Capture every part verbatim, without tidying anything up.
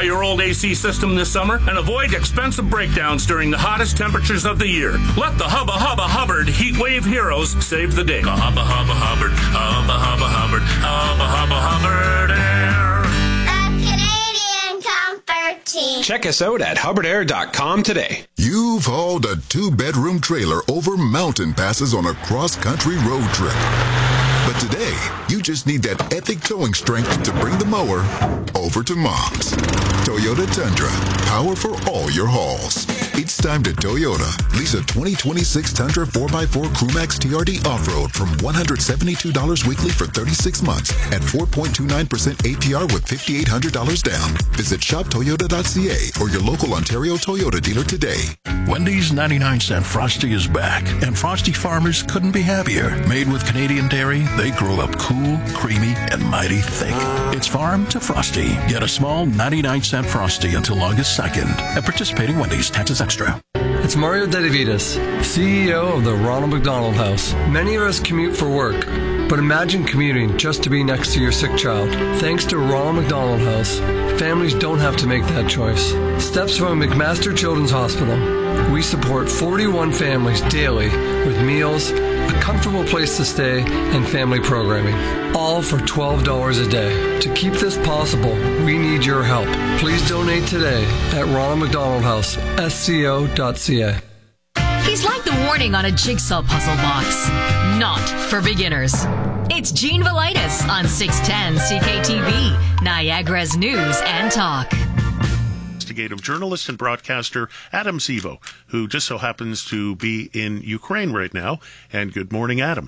your old A C system this summer and avoid expensive breakdowns during the hottest temperatures of the year. Let the Hubba Hubba Hubbard Heat Wave heroes save the day. The Hubba Hubba Hubbard, Hubba Hubba Hubbard, Hubba Hubba Hubbard Air. The Canadian Comfort Team. Check us out at hubbard air dot com today. You've hauled a two-bedroom trailer over mountain passes on a cross-country road trip. But today, you just need that epic towing strength to bring the mower over to Mom's. Toyota Tundra, power for all your hauls. It's time to Toyota. Lease a twenty twenty-six Tundra four by four Crewmax T R D Off-Road from one hundred seventy-two dollars weekly for thirty-six months at four point two nine percent A P R with five thousand eight hundred dollars down. Visit shop toyota dot c a or your local Ontario Toyota dealer today. Wendy's ninety-nine cent Frosty is back, and Frosty farmers couldn't be happier. Made with Canadian dairy, they grow up cool, creamy, and mighty thick. It's farm to Frosty. Get a small ninety-nine cent Frosty until August second at participating Wendy's. Taxes extra. It's Mario Dedivitas, C E O of the Ronald McDonald House. Many of us commute for work, but imagine commuting just to be next to your sick child. Thanks to Ronald McDonald House, families don't have to make that choice. Steps from McMaster Children's Hospital. We support forty-one families daily with meals, a comfortable place to stay, and family programming, all for twelve dollars a day. To keep this possible, we need your help. Please donate today at Ronald McDonald House, S C O dot C A. He's like the warning on a jigsaw puzzle box. Not for beginners. It's Gene Velitis on six ten C K T V, Niagara's News and Talk. Investigative journalist and broadcaster Adam Zivo, who just so happens to be in Ukraine right now. And good morning, Adam.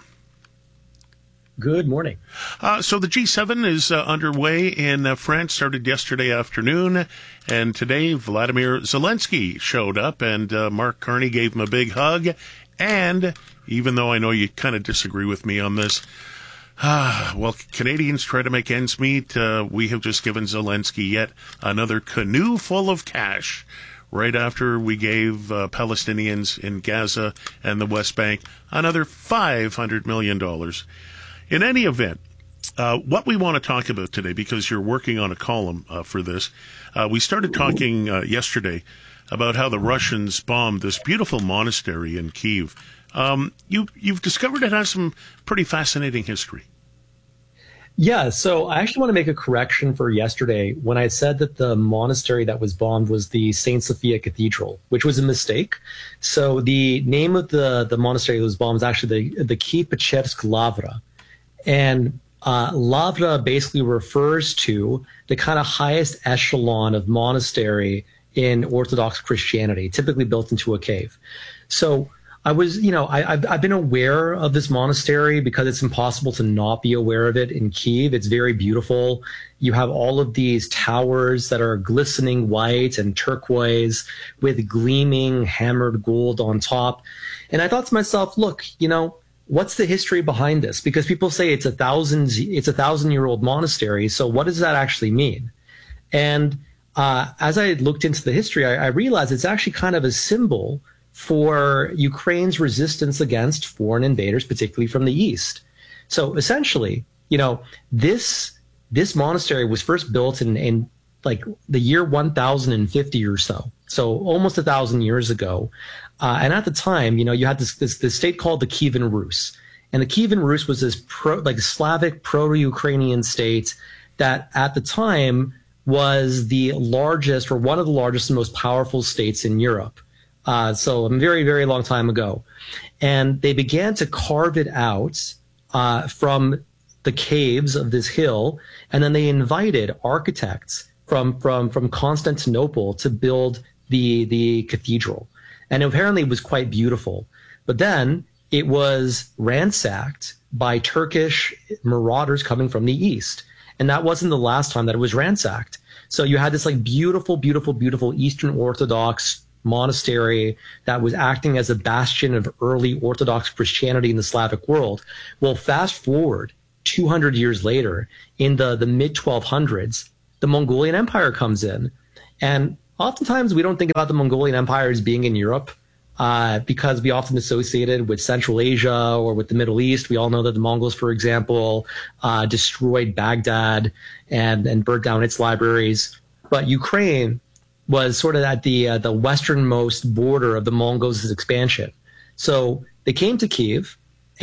Good morning. Uh, so the G seven is uh, underway in uh, France, started yesterday afternoon, and today Vladimir Zelensky showed up, and uh, Mark Carney gave him a big hug. And even though I know you kind of disagree with me on this, Ah, well, Canadians try to make ends meet. Uh, we have just given Zelensky yet another canoe full of cash right after we gave uh, Palestinians in Gaza and the West Bank another five hundred million dollars. In any event, uh, what we want to talk about today, because you're working on a column uh, for this, uh, we started talking uh, yesterday about how the Russians bombed this beautiful monastery in Kyiv. Um, you, you've discovered it has some pretty fascinating history. Yeah, so I actually want to make a correction for yesterday when I said that the monastery that was bombed was the Saint Sophia Cathedral, which was a mistake. So the name of the, the monastery that was bombed is actually the, the Kyiv-Pechерsk Lavra. And uh, Lavra basically refers to the kind of highest echelon of monastery in Orthodox Christianity, typically built into a cave. So I was, you know, I, I've, I've been aware of this monastery because it's impossible to not be aware of it in Kyiv. It's very beautiful. You have all of these towers that are glistening white and turquoise with gleaming hammered gold on top. And I thought to myself, look, you know, what's the history behind this? Because people say it's a thousand, it's a thousand year old monastery. So what does that actually mean? And uh, as I looked into the history, I, I realized it's actually kind of a symbol for Ukraine's resistance against foreign invaders, particularly from the east. So essentially, you know, this this monastery was first built in, in like the year one thousand fifty or so, so almost a thousand years ago. Uh, and at the time, you know, you had this, this this state called the Kievan Rus, and the Kievan Rus was this pro, like Slavic proto-Ukrainian state that at the time was the largest, or one of the largest and most powerful states in Europe. Uh, so a very, very long time ago. And they began to carve it out uh, from the caves of this hill. And then they invited architects from, from, from Constantinople to build the, the cathedral. And apparently it was quite beautiful. But then it was ransacked by Turkish marauders coming from the east. And that wasn't the last time that it was ransacked. So you had this like beautiful, beautiful, beautiful Eastern Orthodox monastery that was acting as a bastion of early Orthodox Christianity in the Slavic world. Well, fast forward two hundred years later, in the, the mid twelve hundreds, the Mongolian Empire comes in. And oftentimes we don't think about the Mongolian Empire as being in Europe uh, because we often associate it with Central Asia or with the Middle East. We all know that the Mongols, for example, uh, destroyed Baghdad and, and burnt down its libraries. but Ukraine was sort of at the uh, the westernmost border of the Mongols' expansion. So they came to Kiev,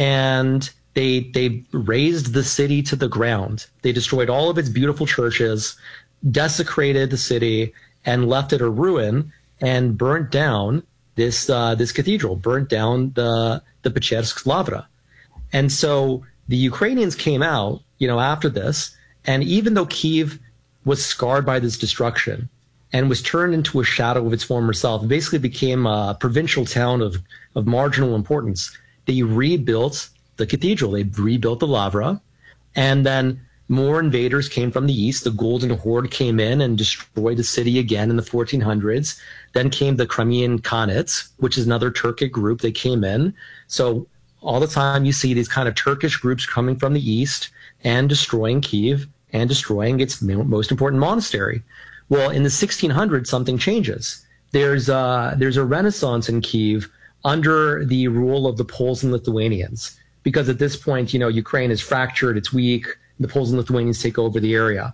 and they they razed the city to the ground. They destroyed all of its beautiful churches, desecrated the city, and left it a ruin, and burnt down this uh, this cathedral, burnt down the the Pechersk Lavra. And so the Ukrainians came out, you know, after this, and even though Kiev was scarred by this destruction and was turned into a shadow of its former self, it basically became a provincial town of, of marginal importance. They rebuilt the cathedral, they rebuilt the Lavra, and then more invaders came from the east. The Golden Horde came in and destroyed the city again in the fourteen hundreds. Then came the Crimean Khanates, which is another Turkic group. They came in. So all the time you see these kind of Turkish groups coming from the east and destroying Kiev and destroying its most important monastery. Well, in the sixteen hundreds, something changes. There's a, there's a renaissance in Kiev under the rule of the Poles and Lithuanians, because at this point, you know, Ukraine is fractured, it's weak. The Poles and Lithuanians take over the area,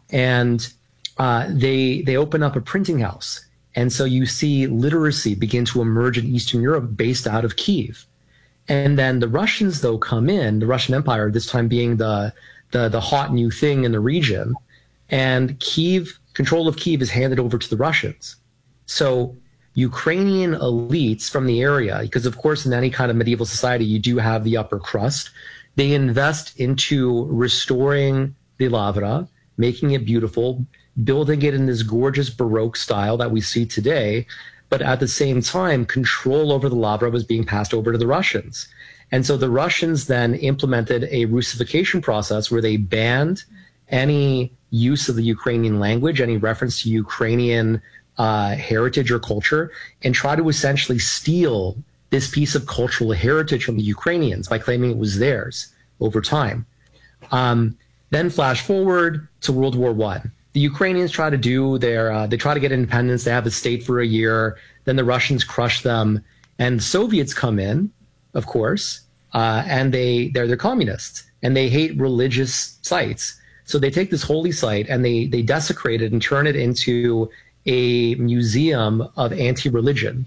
and uh, they they open up a printing house, and so you see literacy begin to emerge in Eastern Europe based out of Kiev. And then the Russians, though, come in, the Russian Empire, this time being the the the hot new thing in the region, and Kiev, control of Kiev is handed over to the Russians. So Ukrainian elites from the area, because of course in any kind of medieval society you do have the upper crust, they invest into restoring the Lavra, making it beautiful, building it in this gorgeous Baroque style that we see today. But at the same time, control over the Lavra was being passed over to the Russians. And so the Russians then implemented a Russification process where they banned any use of the Ukrainian language, any reference to Ukrainian uh, heritage or culture, and try to essentially steal this piece of cultural heritage from the Ukrainians by claiming it was theirs over time. Um, then flash forward to World War One. The Ukrainians try to do their, uh, they try to get independence. They have a state for a year. Then the Russians crush them, and the Soviets come in, of course, uh, and they they're they're communists and they hate religious sites. So they take this holy site and they they desecrate it and turn it into a museum of anti-religion.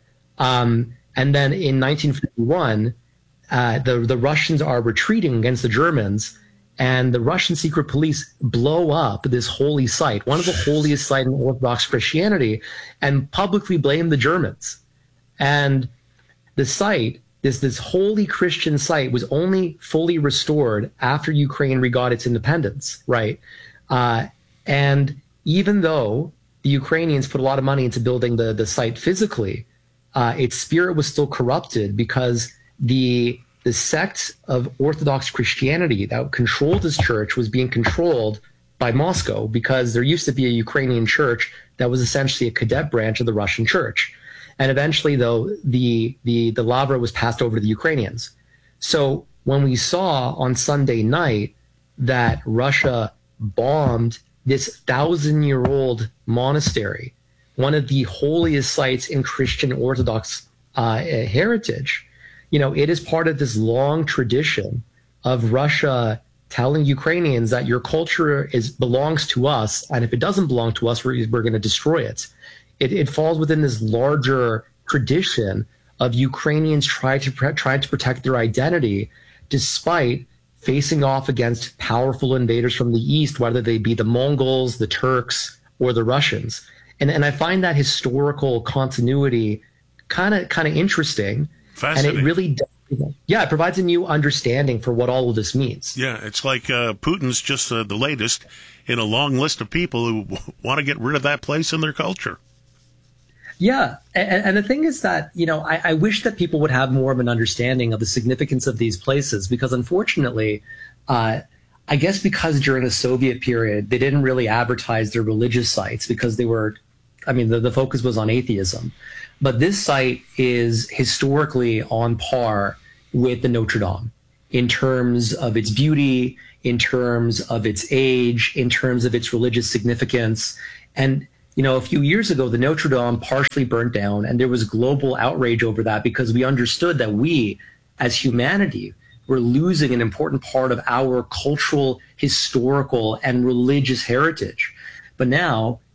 Um, And then in nineteen fifty-one, uh, the, the Russians are retreating against the Germans, and the Russian secret police blow up this holy site, one of the holiest sites in Orthodox Christianity, and publicly blame the Germans. And the site, this, this holy Christian site, was only fully restored after Ukraine regot its independence, right? Uh, and even though the Ukrainians put a lot of money into building the, the site physically, Uh, its spirit was still corrupted because the the sect of Orthodox Christianity that controlled this church was being controlled by Moscow, because there used to be a Ukrainian church that was essentially a cadet branch of the Russian church. And eventually, though, the the the Lavra was passed over to the Ukrainians. So when we saw on Sunday night that Russia bombed this thousand-year-old monastery, one of the holiest sites in Christian Orthodox uh, heritage, you know, it is part of this long tradition of Russia telling Ukrainians that your culture is belongs to us, and if it doesn't belong to us, we're, we're going to destroy it. it. It falls within this larger tradition of Ukrainians trying to trying to protect their identity, despite facing off against powerful invaders from the east, whether they be the Mongols, the Turks, or the Russians. And and I find that historical continuity kind of kind of interesting. And it really does, yeah, it provides a new understanding for what all of this means. Yeah, it's like uh, Putin's just uh, the latest in a long list of people who want to get rid of that place in their culture. Yeah, and, and the thing is that, you know, I, I wish that people would have more of an understanding of the significance of these places, because unfortunately, uh, I guess because during the Soviet period, they didn't really advertise their religious sites because they were, I mean, the, the focus was on atheism. But this site is historically on par with the Notre Dame in terms of its beauty, in terms of its age, in terms of its religious significance. And, you know, a few years ago, the Notre Dame partially burnt down, and there was global outrage over that because we understood that we, as humanity, were losing an important part of our cultural, historical, and religious heritage. But now,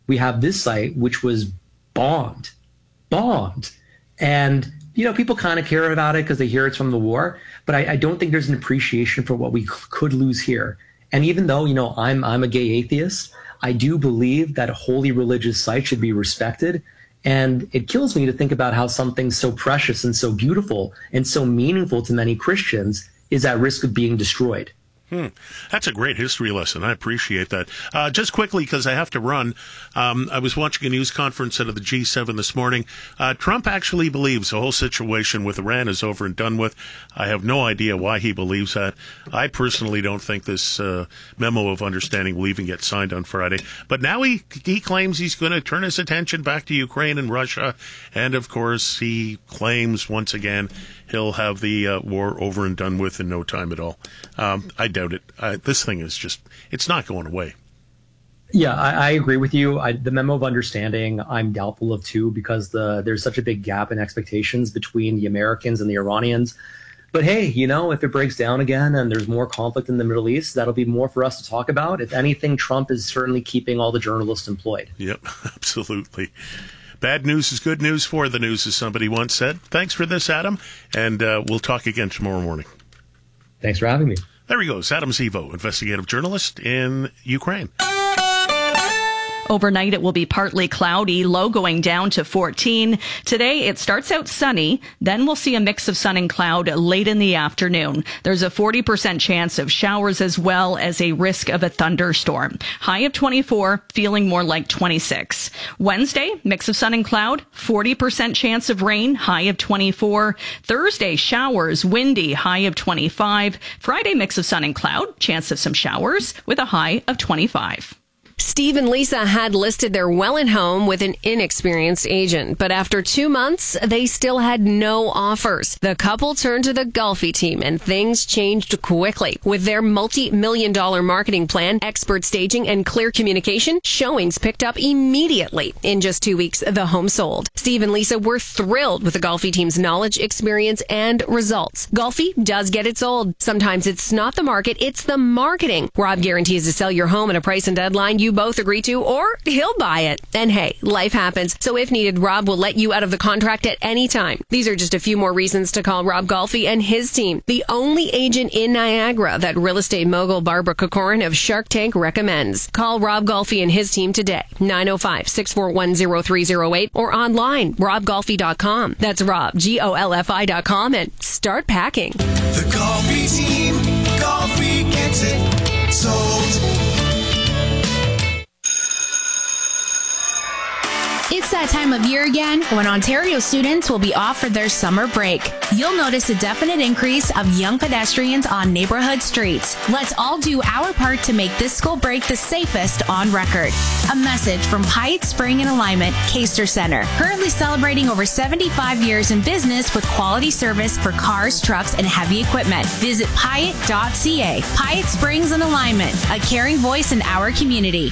we have this site, which was bombed, bombed. And, you know, people kind of care about it because they hear it's from the war. But I, I don't think there's an appreciation for what we c- could lose here. And even though, you know, I'm I'm a gay atheist, I do believe that holy religious sites should be respected. And it kills me to think about how something so precious and so beautiful and so meaningful to many Christians is at risk of being destroyed. Hmm. That's a great history lesson. I appreciate that. Uh, just quickly, because I have to run, um, I was watching a news conference out of the G seven this morning. Uh, Trump actually believes the whole situation with Iran is over and done with. I have no idea why he believes that. I personally don't think this uh, memo of understanding will even get signed on Friday. But now he, he claims he's going to turn his attention back to Ukraine and Russia. And, of course, he claims once again he'll have the uh, war over and done with in no time at all. Um, I doubt it. Uh, this thing is just, it's not going away. Yeah, I, I agree with you. I, the memo of understanding, I'm doubtful of too, because the there's such a big gap in expectations between the Americans and the Iranians. But hey, you know, if it breaks down again and there's more conflict in the Middle East, that'll be more for us to talk about. If anything, Trump is certainly keeping all the journalists employed. Yep, absolutely. Bad news is good news for the news, as somebody once said. Thanks for this, Adam, and uh, we'll talk again tomorrow morning. Thanks for having me. There he goes, Adam Zivo, investigative journalist in Ukraine. Overnight, it will be partly cloudy, low going down to fourteen. Today, it starts out sunny. Then we'll see a mix of sun and cloud late in the afternoon. There's a forty percent chance of showers as well as a risk of a thunderstorm. High of twenty-four, feeling more like twenty-six. Wednesday, mix of sun and cloud, forty percent chance of rain, high of twenty-four. Thursday, showers, windy, high of twenty-five. Friday, mix of sun and cloud, chance of some showers with a high of twenty-five. Steve and Lisa had listed their Welland home with an inexperienced agent, but after two months, they still had no offers. The couple turned to the Golfi team, and things changed quickly. With their multi-million dollar marketing plan, expert staging, and clear communication, showings picked up immediately. In just two weeks, the home sold. Steve and Lisa were thrilled with the Golfi team's knowledge, experience, and results. Golfi does get it sold. Sometimes it's not the market, it's the marketing. Rob guarantees to sell your home at a price and deadline you both agree to, or he'll buy it. And hey, life happens. So if needed, Rob will let you out of the contract at any time. These are just a few more reasons to call Rob Golfi and his team, the only agent in Niagara that real estate mogul Barbara Kokorin of Shark Tank recommends. Call Rob Golfi and his team today, nine oh five, six four one, oh three oh eight, or online, rob golfi dot com. That's Rob, G O L F I dot com, and start packing. The Golfi team, Golfi gets it sold. It's that time of year again when Ontario students will be off for their summer break. You'll notice a definite increase of young pedestrians on neighborhood streets. Let's all do our part to make this school break the safest on record. A message from Pyatt Spring and Alignment, Caster Center. Currently celebrating over seventy-five years in business with quality service for cars, trucks, and heavy equipment. Visit Pyatt dot C A. Pyatt Springs and Alignment, a caring voice in our community.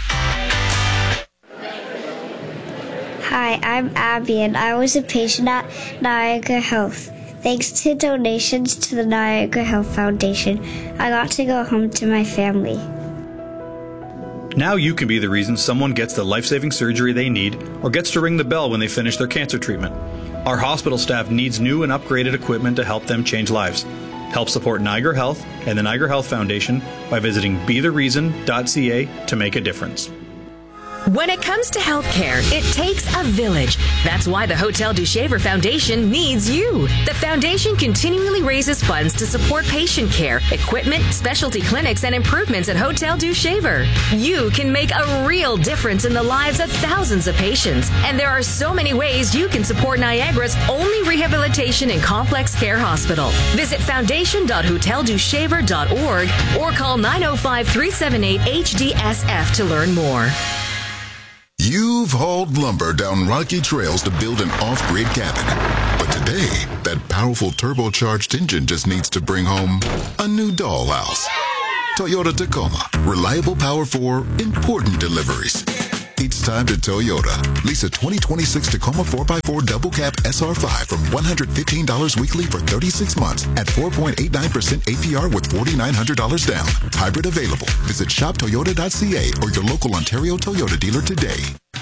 Hi, I'm Abby, and I was a patient at Niagara Health. Thanks to donations to the Niagara Health Foundation, I got to go home to my family. Now you can be the reason someone gets the life-saving surgery they need or gets to ring the bell when they finish their cancer treatment. Our hospital staff needs new and upgraded equipment to help them change lives. Help support Niagara Health and the Niagara Health Foundation by visiting be the reason dot C A to make a difference. When it comes to healthcare, it takes a village. That's why the Hotel du Shaver Foundation needs you. The foundation continually raises funds to support patient care, equipment, specialty clinics, and improvements at Hotel du Shaver. You can make a real difference in the lives of thousands of patients. And there are so many ways you can support Niagara's only rehabilitation and complex care hospital. Visit foundation dot hotel du shaver dot org or call nine oh five, three seven eight, H D S F to learn more. You've hauled lumber down rocky trails to build an off-grid cabin. But today, that powerful turbocharged engine just needs to bring home a new dollhouse. Toyota Tacoma. Reliable power for important deliveries. It's time to Toyota. Lease a twenty twenty-six Tacoma four by four Double Cab S R five from one hundred fifteen dollars weekly for thirty-six months at four point eight nine percent A P R with four thousand nine hundred dollars down. Hybrid available. Visit shop toyota dot C A or your local Ontario Toyota dealer today.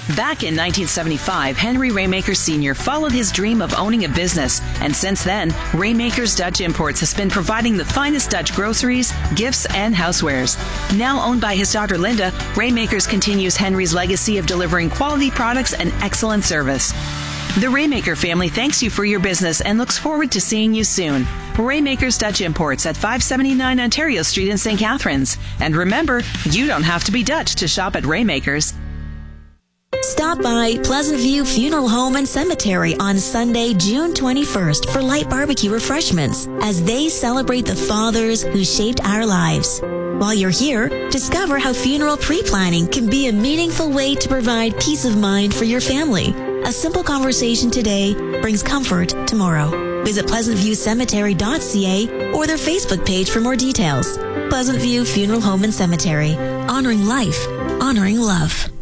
Back in nineteen seventy-five, Henry Raymaker Senior followed his dream of owning a business, and since then, Raymaker's Dutch Imports has been providing the finest Dutch groceries, gifts, and housewares. Now owned by his daughter Linda, Raymakers continues Henry's legacy of delivering quality products and excellent service. The Raymaker family thanks you for your business and looks forward to seeing you soon. Raymaker's Dutch Imports at five seventy-nine Ontario Street in Saint Catharines. And remember, you don't have to be Dutch to shop at Raymaker's. Stop by Pleasant View Funeral Home and Cemetery on Sunday, June twenty-first for light barbecue refreshments as they celebrate the fathers who shaped our lives. While you're here, discover how funeral pre-planning can be a meaningful way to provide peace of mind for your family. A simple conversation today brings comfort tomorrow. Visit pleasant view cemetery dot c a or their Facebook page for more details. Pleasant View Funeral Home and Cemetery. Honoring life, honoring love.